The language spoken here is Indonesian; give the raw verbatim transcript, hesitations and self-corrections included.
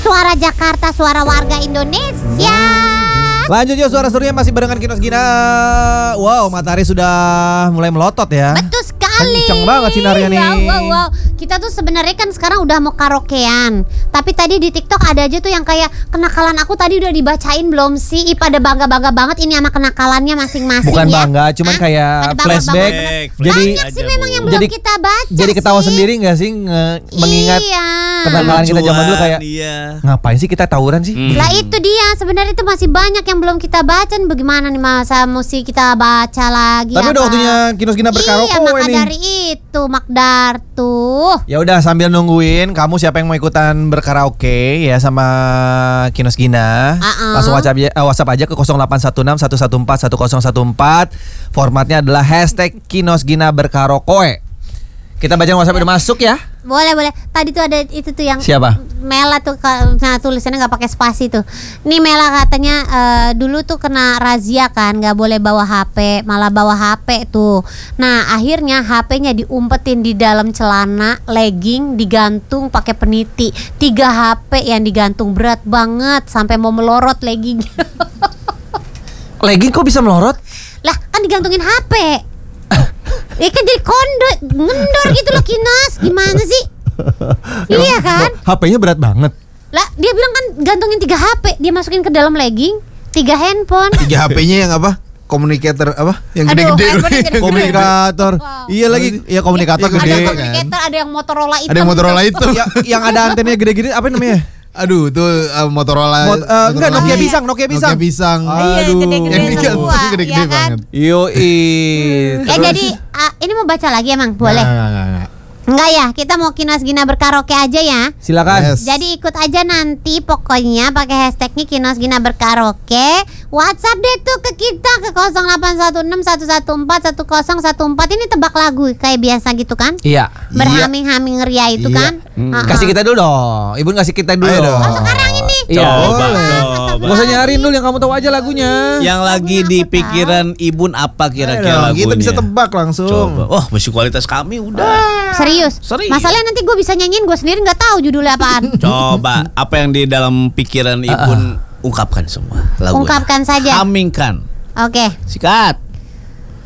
suara Jakarta, suara warga Indonesia. Lanjut yuk, suara serunya masih barengan Kinos Gina. Wow, matahari sudah mulai melotot ya. Betul sekali. Kenceng banget sinarnya nih. Wow, wow, wow. Kita tuh sebenarnya kan sekarang udah mau karaokean. Tapi tadi di TikTok ada aja tuh yang kayak kenakalan aku tadi udah dibacain belum sih? Ih, pada bangga-bangga banget ini sama kenakalannya masing-masing. Bukan ya. bangga, cuman Hah? kayak Pada bangga flashback. banget. Jadi Banyak sih memang yang belum jadi, kita baca. Jadi ketawa sih. sendiri nggak sih nge- mengingat Iya. kenakalan kita zaman dulu kayak iya. ngapain sih kita tawuran sih? Hmm. Lah itu dia sebenarnya itu masih banyak yang belum kita baca. Bagaimana nih masa mesti kita baca lagi? Tapi apa? udah waktunya Kinos Gina berkaraoke Iya, maka nih. dari itu Makdar tuh. Ya udah sambil nungguin kamu siapa yang mau ikutan berkaraoke ya sama Kinos Gina. Uh-uh. Langsung WhatsApp aja, eh, WhatsApp aja ke nol delapan satu enam satu satu empat satu nol satu empat. Formatnya adalah hashtag Kinos Gina berkaraoke. Kita baca WhatsApp udah masuk ya. Boleh boleh. Tadi tuh ada itu tuh yang Siapa? Mela tuh nah tulisannya nggak pakai spasi tuh. Nih Mela katanya uh, dulu tuh kena razia kan, nggak boleh bawa H P, malah bawa H P tuh. Nah akhirnya H P-nya diumpetin di dalam celana, legging digantung pakai peniti. Tiga H P yang digantung berat banget sampai mau melorot legging. Legging kok bisa melorot? Lah kan digantungin H P. Ya kan jadi kondo, ngendor gitu loh Kinos. Gimana sih? Iya kan? H P-nya berat banget. Lah dia bilang kan gantungin tiga H P, dia masukin ke dalam legging, tiga handphone. Tiga H P-nya yang apa? Komunikator apa? Yang Aduh, gede-gede. handphone yang gede-gede. Komunikator. Wow. Iya lagi, ya komunikator Iya, gede. Ada kan? komunikator, ada yang Motorola hitam. Ada yang Motorola gitu. itu. Ya, yang ada antenanya gede-gede apa namanya? Aduh, tuh uh, Motorola. Mot- eh, enggak, Motorola. Nokia pisang, Nokia pisang. Nokia pisang. Iya, Aduh. gede-gede Yang digantung semua, gede-gede ya kan? banget. Yoi. Ya jadi ah, ini mau baca lagi emang boleh? Nggak, nggak, nggak, nggak. Enggak ya, kita mau Kinos Gina berkaraoke aja ya. Silakan. Yes. Jadi ikut aja nanti pokoknya pakai hashtagnya Kinos Gina berkaraoke. WhatsApp deh tuh ke kita ke nol delapan satu enam satu satu empat satu nol satu empat. Ini tebak lagu kayak biasa gitu kan? Iya. Berhaming-haming ria itu Iya. kan? Hmm, Ha-ha. kasih kita dulu dong. Ibu kasih kita dulu. Ayo dong. dong. Oh, sekarang ini. Iya. Coba, Boleh. coba. Gak usah nyariin dulu yang kamu tahu aja lagunya. Yang lagi di pikiran Ibun apa Ayo kira-kira dong, lagunya? kita bisa tebak langsung. Coba. Wah, musik kualitas kami udah. Serius? Serius. Masalahnya nanti gue bisa nyanyiin, gue sendiri nggak tahu judulnya apaan. Coba apa yang di dalam pikiran Ibun ungkapkan semua lagunya. Ungkapkan saja. Hamingkan. Oke. Sikat.